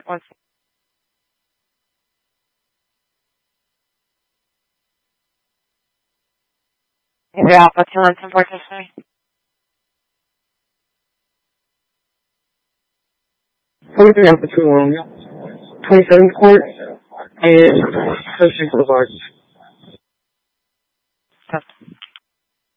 One Yeah, but you want some participate? 43 Alpha 2 Romeo. 27th Court and Cushing Boulevard. Stop.